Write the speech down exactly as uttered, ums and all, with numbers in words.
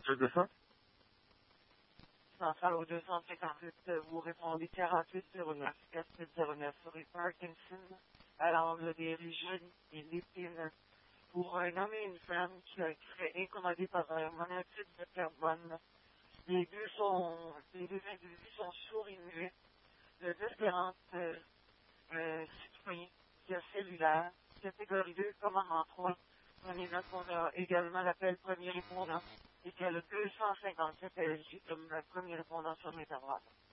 C'est de ça? Centrale au deux cent cinquante-huit, vous répondez quarante-huit zéro neuf, quarante-huit zéro neuf, rue Parkinson, à l'angle des Rues et l'Épine, pour un homme et une femme qui a été incommodés par un monoxyde de carbone. Les deux sont, les deux individus sont sourds et muets de différentes euh, euh, citoyens de cellulaire, catégorie deux, commandement trois. Prenez note qu'on a également l'appel premier répondant et qu'il y a le deux cent cinquante-sept L G comme le premier répondant sur l'intervalle.